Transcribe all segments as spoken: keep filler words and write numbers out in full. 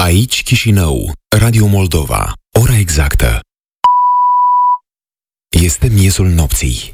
Aici Chișinău, Radio Moldova. Ora exactă este miezul nopții.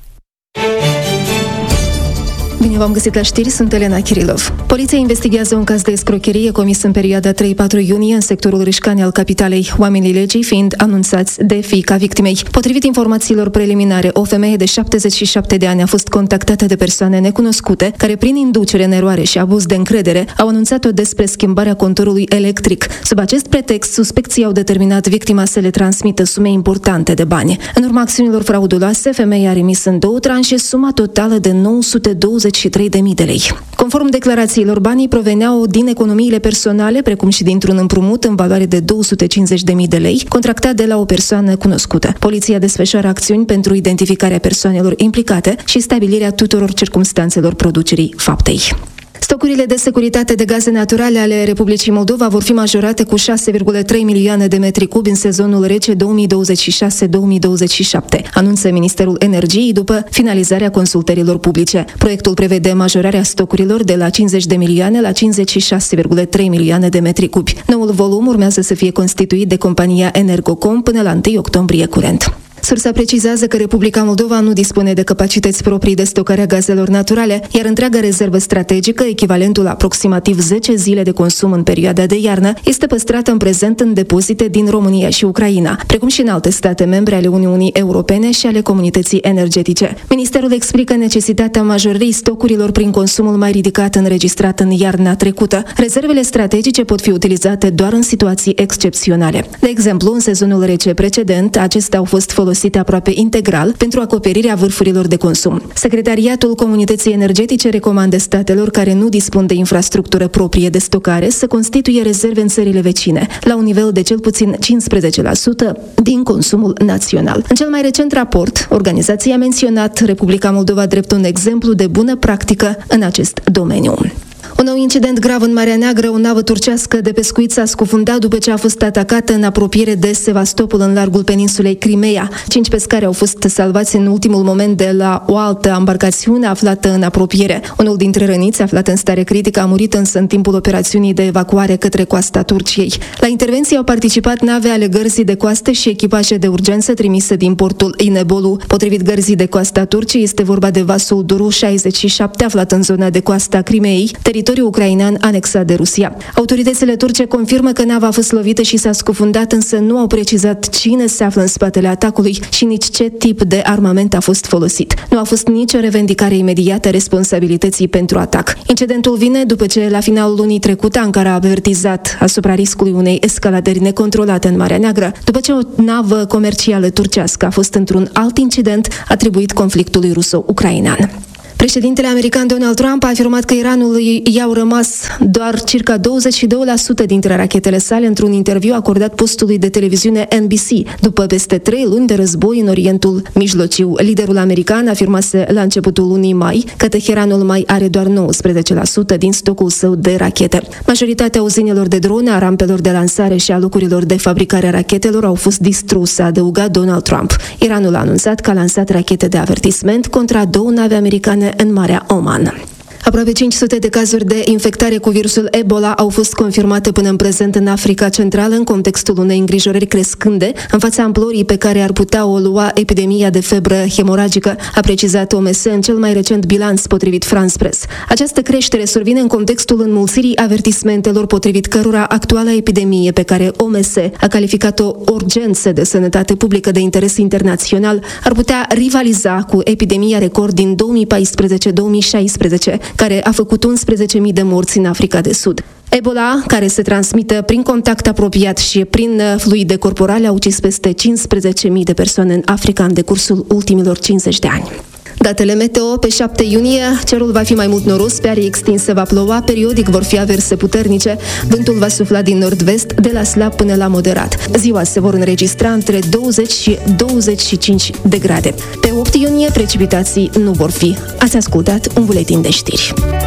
Bine v-am găsit la știri, sunt Elena Kirilov. Poliția investigează un caz de escrocherie comis în perioada trei-patru iunie în sectorul Rișcani al capitalei, oamenii legii fiind anunțați de fiica victimei. Potrivit informațiilor preliminare, o femeie de șaptezeci și șapte de ani a fost contactată de persoane necunoscute, care prin inducere în eroare și abuz de încredere au anunțat-o despre schimbarea conturului electric. Sub acest pretext, suspecții au determinat victima să le transmită sume importante de bani. În urma acțiunilor frauduloase, femeia a remis în două tranșe suma totală de nouă sute douăzeci și trei de mii de lei. Conform declarațiilor, banii proveneau din economiile personale, precum și dintr-un împrumut în valoare de două sute cincizeci de mii de lei, contractat de la o persoană cunoscută. Poliția desfășoară acțiuni pentru identificarea persoanelor implicate și stabilirea tuturor circumstanțelor producerii faptei. Stocurile de securitate de gaze naturale ale Republicii Moldova vor fi majorate cu șase virgulă trei milioane de metri cubi în sezonul rece două mii douăzeci și șase două mii douăzeci și șapte, anunță Ministerul Energiei după finalizarea consultărilor publice. Proiectul prevede majorarea stocurilor de la cincizeci de milioane la cincizeci și șase virgulă trei milioane de metri cubi. Noul volum urmează să fie constituit de compania Energocom până la întâi octombrie curent. Sursa precizează că Republica Moldova nu dispune de capacități proprii de stocare a gazelor naturale, iar întreaga rezervă strategică, echivalentul aproximativ zece zile de consum în perioada de iarnă, este păstrată în prezent în depozite din România și Ucraina, precum și în alte state membre ale Uniunii Europene și ale comunității energetice. Ministerul explică necesitatea majorării stocurilor prin consumul mai ridicat înregistrat în iarna trecută. Rezervele strategice pot fi utilizate doar în situații excepționale. De exemplu, în sezonul rece precedent, acestea au fost folosite aproape integral pentru acoperirea vârfurilor de consum. Secretariatul Comunității Energetice recomandă statelor care nu dispun de infrastructură proprie de stocare să constituie rezerve în țările vecine, la un nivel de cel puțin cincisprezece la sută din consumul național. În cel mai recent raport, organizația a menționat Republica Moldova drept un exemplu de bună practică în acest domeniu. Un nou incident grav în Marea Neagră, o navă turcească de pescuit s-a scufundat după ce a fost atacată în apropiere de Sevastopol, în largul peninsulei Crimea. Cinci pescari au fost salvați în ultimul moment de la o altă embarcațiune aflată în apropiere. Unul dintre răniți, aflat în stare critică, a murit însă în timpul operațiunii de evacuare către coasta Turciei. La intervenție au participat nave ale Gărzii de Coastă și echipaje de urgență trimise din portul Inebolu. Potrivit Gărzii de Coastă a Turciei, este vorba de vasul Duru șaizeci și șapte, aflat în zona de coastă a Crimeei, teritoriul ucrainean anexat de Rusia. Autoritățile turce confirmă că nava a fost lovită și s-a scufundat, însă nu au precizat cine se află în spatele atacului și nici ce tip de armament a fost folosit. Nu a fost nicio revendicare imediată a responsabilității pentru atac. Incidentul vine după ce, la finalul lunii trecute, Ankara a avertizat asupra riscului unei escaladări necontrolate în Marea Neagră, după ce o navă comercială turcească a fost într-un alt incident atribuit conflictului ruso-ucrainean. Președintele american Donald Trump a afirmat că Iranului i-au rămas doar circa douăzeci și doi la sută dintre rachetele sale într-un interviu acordat postului de televiziune N B C, după peste trei luni de război în Orientul Mijlociu. Liderul american afirmase la începutul lunii mai că Teheranul mai are doar nouăsprezece la sută din stocul său de rachete. Majoritatea uzinelor de drone, a rampelor de lansare și a locurilor de fabricare a rachetelor au fost distruse, a adăugat Donald Trump. Iranul a anunțat că a lansat rachete de avertisment contra două nave americane în Marea Oman. Aproape cinci sute de cazuri de infectare cu virusul Ebola au fost confirmate până în prezent în Africa Centrală, în contextul unei îngrijorări crescânde în fața amplorii pe care ar putea o lua epidemia de febră hemoragică, a precizat O M S în cel mai recent bilanț, potrivit France Press. Această creștere survine în contextul înmulțirii avertismentelor, potrivit cărora actuala epidemie, pe care O M S a calificat-o urgență de sănătate publică de interes internațional, ar putea rivaliza cu epidemia record din două mii paisprezece două mii șaisprezece, care a făcut unsprezece mii de morți în Africa de Sud. Ebola, care se transmite prin contact apropiat și prin fluide corporale, a ucis peste cincisprezece mii de persoane în Africa în decursul ultimilor cincizeci de ani. Datele meteo: pe șapte iunie, cerul va fi mai mult noros, pe arii extinse va ploua, periodic vor fi averse puternice, vântul va sufla din nord-vest, de la slab până la moderat. Ziua se vor înregistra între douăzeci și douăzeci și cinci de grade. Pe opt iunie, precipitații nu vor fi. Ați ascultat un buletin de știri.